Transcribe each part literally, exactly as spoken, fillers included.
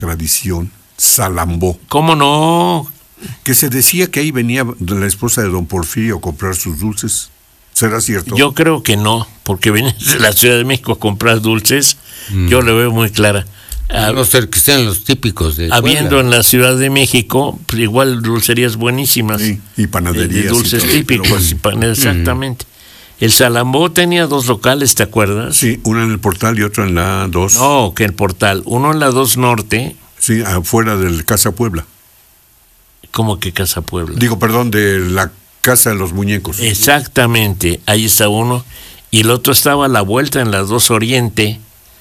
tradición, Salambó. ¿Cómo no? Que se decía que ahí venía la esposa de don Porfirio a comprar sus dulces. ¿Será cierto? Yo creo que no, porque vienes de la Ciudad de México a comprar dulces, mm. yo lo veo muy clara. A no ser que sean los típicos de habiendo Puebla. En la Ciudad de México, pues igual dulcerías buenísimas. Sí, y panaderías. De dulces y todo, típicos, bueno. y pan, exactamente. Mm. El Salambó tenía dos locales, ¿te acuerdas? Sí, una en el Portal y otra en la dos. No, que el Portal. Uno en la dos Norte. Sí, afuera del Casa Puebla. ¿Cómo que Casa Puebla? Digo, perdón, de la Casa de los Muñecos. Exactamente, ahí está uno. Y el otro estaba a la vuelta en la dos Oriente,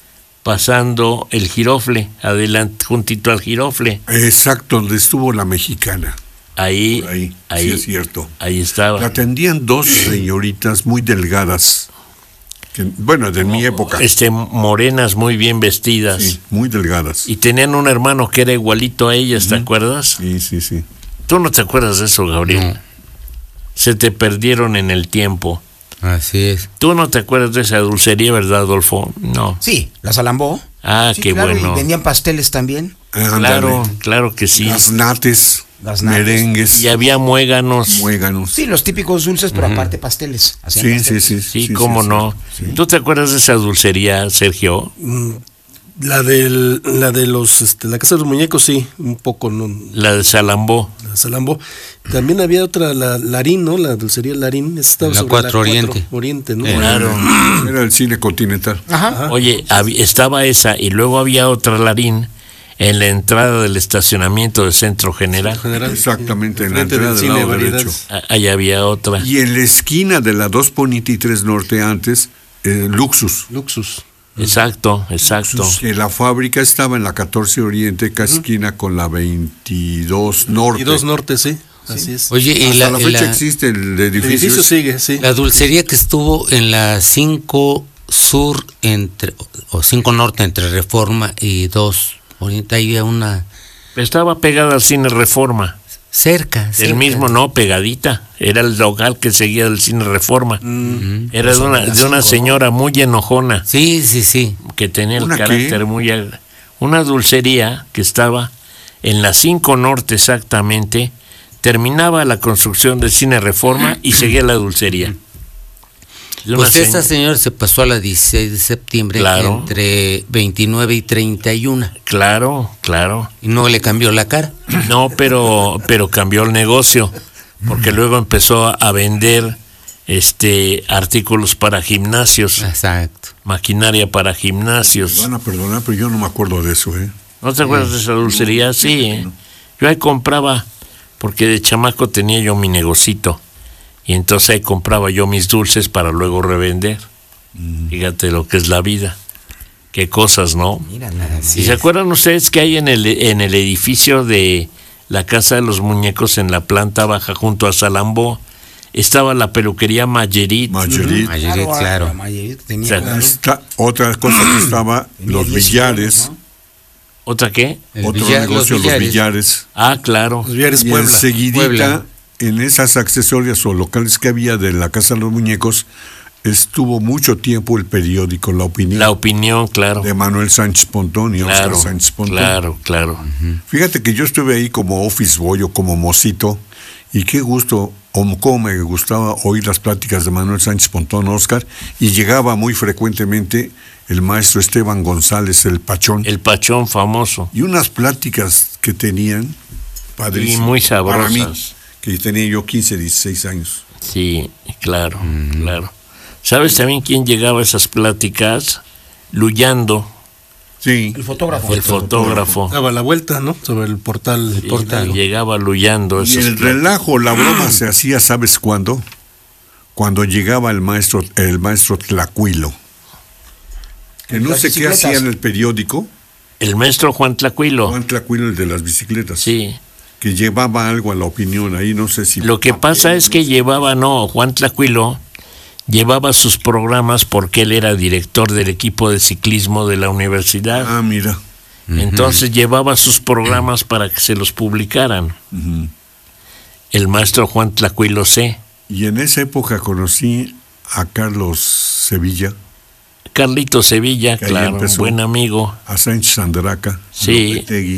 pasando el Girofle, adelante, juntito al Girofle. Exacto, donde estuvo la mexicana. Ahí, ahí, ahí, sí es cierto. Ahí estaba. La atendían dos señoritas muy delgadas. Que, bueno, de mi época. Este, morenas, muy bien vestidas. Sí, muy delgadas. Y tenían un hermano que era igualito a ellas, ¿te uh-huh. acuerdas? Sí, sí, sí. ¿Tú no te acuerdas de eso, Gabriel? No. Se te perdieron en el tiempo. Así es. ¿Tú no te acuerdas de esa dulcería, verdad, Adolfo? No. Sí, la Salambó. Ah, sí, qué claro, bueno. Y vendían pasteles también. Ah, claro, claro que sí. Las nates. Las nates. Merengues. Y había muéganos. Muéganos. Sí, los típicos dulces, pero uh-huh. aparte pasteles. Sí, pasteles. sí, sí, sí. Sí, sí cómo sí, no. Sí. ¿Tú te acuerdas de esa dulcería, Sergio? Mm, la del, la de los, este, la Casa de los Muñecos, sí, un poco, no. La de Salambó. La de Salambó. También había otra, la Larín, ¿no? La dulcería Larín. Estaba la sobre cuatro la Oriente. Oriente, ¿no? Claro. Era el cine Continental. Ajá. Ajá. Oye, hab- estaba esa y luego había otra Larín en la entrada del estacionamiento del Centro General. General Exactamente, sí, en la entrada del lado derecho. Ahí había otra. Y en la esquina de la dos Poniente y tres Norte antes, eh, Luxus. Luxus. Exacto, exacto. Luxus, que la fábrica estaba en la catorce Oriente, casi uh-huh. esquina con la veintidós Norte. veintidós Norte, sí. Sí. Así es. Oye, y hasta la, la fecha la, existe el edificio. El edificio sigue, sí. La dulcería que estuvo en la cinco Sur entre o cinco Norte entre Reforma y dos Oriente, ahí había una estaba pegada al Cine Reforma. Cerca, cerca. El mismo no, pegadita. Era el local que seguía del Cine Reforma. Mm. Era de una, de una señora muy enojona. Sí, sí, sí. Que tenía el carácter qué? muy... Una dulcería que estaba en la cinco Norte exactamente. Terminaba la construcción del Cine Reforma y seguía la dulcería. Pues esta señora se pasó a la dieciséis de septiembre, claro, entre veintinueve y treinta y uno. Claro, claro. ¿Y no le cambió la cara? No, pero pero cambió el negocio, porque luego empezó a vender este artículos para gimnasios. Exacto. Maquinaria para gimnasios. Me van a perdonar, pero yo no me acuerdo de eso, ¿eh? ¿No te acuerdas de esa dulcería? Sí, ¿eh? Yo ahí compraba, porque de chamaco tenía yo mi negocito. Y entonces ahí compraba yo mis dulces para luego revender. Mm. Fíjate lo que es la vida. Qué cosas, ¿no? Mira, nada, ¿Y se acuerdan ustedes que hay en el, en el edificio de la Casa de los Muñecos, en la planta baja junto a Salambó, estaba la peluquería Mayerit? Mayerit. Uh-huh. Mayerit, claro. claro. Mayerit tenía, o sea, claro. Esta, otra cosa que estaba, los billares. ¿No? ¿Otra qué? El Otro billar, negocio, los billares. los billares. Ah, claro. Los billares y Puebla. enseguidita, Puebla. En esas accesorias o locales que había de la Casa de los Muñecos, estuvo mucho tiempo el periódico La Opinión. La Opinión, claro. De Manuel Sánchez Pontón y claro, Óscar Sánchez Pontón. Claro, claro. Uh-huh. Fíjate que yo estuve ahí como office boy o como mocito, y qué gusto, o cómo me gustaba oír las pláticas de Manuel Sánchez Pontón, Óscar, y llegaba muy frecuentemente el maestro Esteban González, el Pachón. El Pachón famoso. Y unas pláticas que tenían padrísimas. Y muy sabrosas. Para mí, que tenía yo quince, dieciséis años. Sí, claro, mm. claro. ¿Sabes también quién llegaba a esas pláticas? Luyando. Sí. El fotógrafo. El fotógrafo. Daba la vuelta, ¿no? Sobre el portal. El sí, portal. Llegaba luyando. Y el relajo, la broma se hacía, ¿sabes cuándo? Cuando llegaba el maestro, el maestro Tlacuilo. Que no sé qué hacía en el periódico. El maestro Juan Tlacuilo. Juan Tlacuilo, el de las bicicletas. Sí. Que llevaba algo a La Opinión, ahí no sé si... Lo que papel, pasa es no que sé. llevaba, no, Juan Tlacuilo llevaba sus programas porque él era director del equipo de ciclismo de la universidad. Ah, mira. Entonces uh-huh. llevaba sus programas para que se los publicaran. Uh-huh. El maestro Juan Tlacuilo C. Y en esa época conocí a Carlos Sevilla. Carlito Sevilla, claro, un buen amigo. A Sánchez Andraca. Sí. Lopetegui.